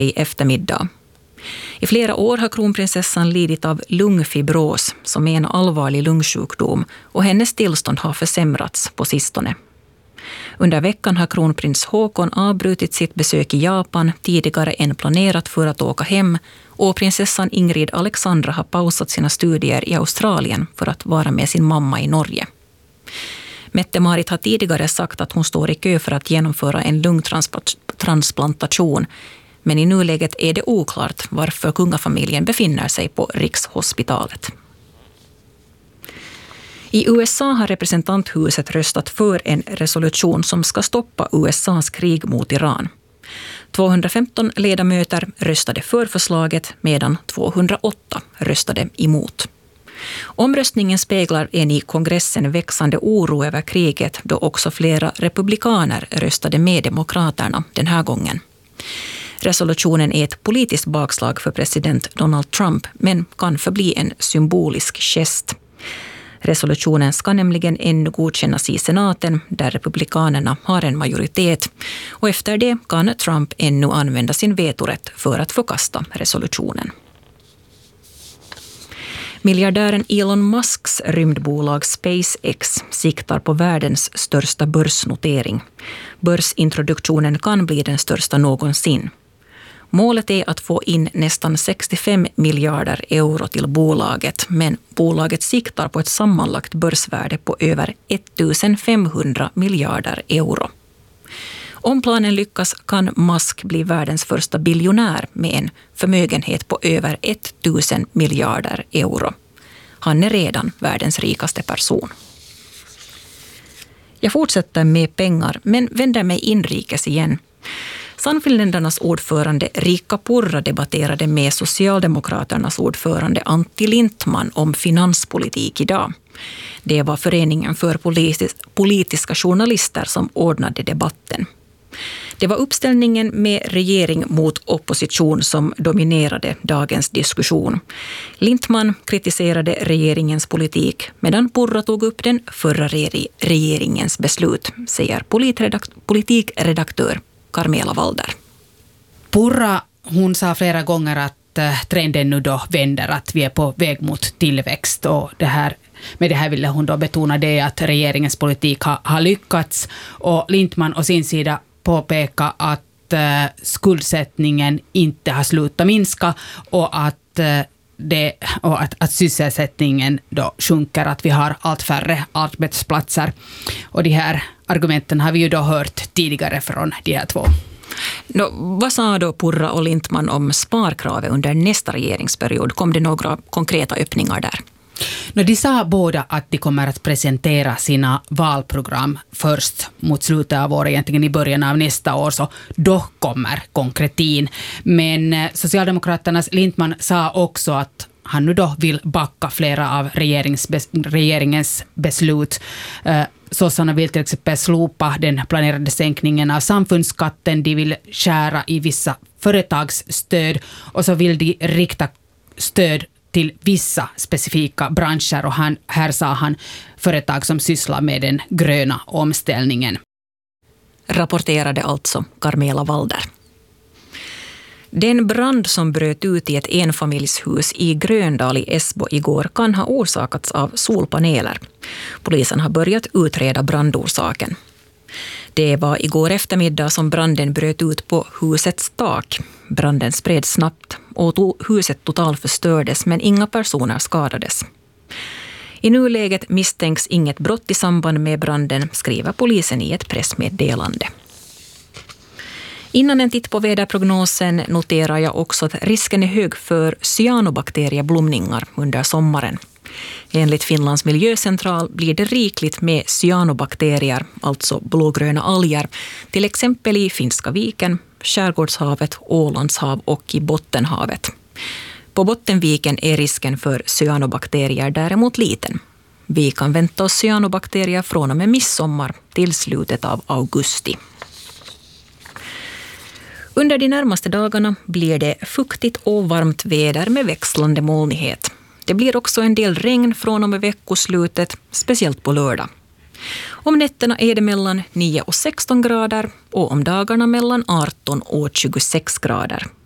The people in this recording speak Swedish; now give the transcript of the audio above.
i eftermiddag. I flera år har kronprinsessan lidit av lungfibros som är en allvarlig lungsjukdom och hennes tillstånd har försämrats på sistone. Under veckan har kronprins Håkon avbrutit sitt besök i Japan tidigare än planerat för att åka hem och prinsessan Ingrid Alexandra har pausat sina studier i Australien för att vara med sin mamma i Norge. Mette-Marit har tidigare sagt att hon står i kö för att genomföra en lungtransplantation, men i nuläget är det oklart varför kungafamiljen befinner sig på Rikshospitalet. I USA har representanthuset röstat för en resolution som ska stoppa USAs krig mot Iran. 215 ledamöter röstade för förslaget medan 208 röstade emot. Omröstningen speglar en i kongressen växande oro över kriget då också flera republikaner röstade med demokraterna den här gången. Resolutionen är ett politiskt bakslag för president Donald Trump men kan förbli en symbolisk gest. Resolutionen ska nämligen ännu godkännas i senaten där republikanerna har en majoritet och efter det kan Trump ännu använda sin vetorätt för att förkasta resolutionen. Miljardären Elon Musks rymdbolag SpaceX siktar på världens största börsnotering. Börsintroduktionen kan bli den största någonsin. Målet är att få in nästan 65 miljarder euro till bolaget, men bolaget siktar på ett sammanlagt börsvärde på över 1500 miljarder euro. Om planen lyckas kan Musk bli världens första biljonär med en förmögenhet på över 1000 miljarder euro. Han är redan världens rikaste person. Jag fortsätter med pengar, men vänder mig inrikes igen. Sannfinländarnas ordförande Riikka Purra debatterade med Socialdemokraternas ordförande Antti Lindtman om finanspolitik idag. Det var föreningen för politiska journalister som ordnade debatten. Det var uppställningen med regering mot opposition som dominerade dagens diskussion. Lindtman kritiserade regeringens politik medan Purra tog upp den förra regeringens beslut, säger politikredaktör Carmela Walder. Purra, hon sa flera gånger att trenden nu då vänder, att vi är på väg mot tillväxt och med det här ville hon då betona det att regeringens politik har lyckats och Lindtman å sin sida påpeka att skuldsättningen inte har slutat minska och att sysselsättningen då sjunker, att vi har allt färre arbetsplatser. Och de här argumenten har vi ju då hört tidigare från de här två. Vad sa då Purra och Lindtman om sparkravet under nästa regeringsperiod? Kom det några konkreta öppningar där? De sa båda att de kommer att presentera sina valprogram först mot slutet av året, egentligen i början av nästa år, så då kommer konkretin. Men Socialdemokraternas Lindtman sa också att han nu då vill backa flera av regeringens beslut. Sossarna vill till exempel slopa den planerade sänkningen av samfundsskatten, de vill skära i vissa företagsstöd och så vill de rikta stöd till vissa specifika branscher och här sa han företag som sysslar med den gröna omställningen. Rapporterade alltså Carmela Walder. Den brand som bröt ut i ett enfamiljshus i Gröndal i Esbo igår kan ha orsakats av solpaneler. Polisen har börjat utreda brandorsaken. Det var igår eftermiddag som branden bröt ut på husets tak. Branden spreds snabbt och huset totalförstördes men inga personer skadades. I nuläget misstänks inget brott i samband med branden, skriver polisen i ett pressmeddelande. Innan en titt på väderprognosen noterar jag också att risken är hög för cyanobakterieblomningar under sommaren. Enligt Finlands miljöcentral blir det rikligt med cyanobakterier, alltså blågröna alger, till exempel i Finska viken, Skärgårdshavet, Ålandshav och i Bottenhavet. På Bottenviken är risken för cyanobakterier däremot liten. Vi kan vänta oss cyanobakterier från och med midsommar till slutet av augusti. Under de närmaste dagarna blir det fuktigt och varmt väder med växlande molnighet. Det blir också en del regn från och med veckoslutet, speciellt på lördag. Om nätterna är det mellan 9 och 16 grader och om dagarna mellan 18 och 26 grader.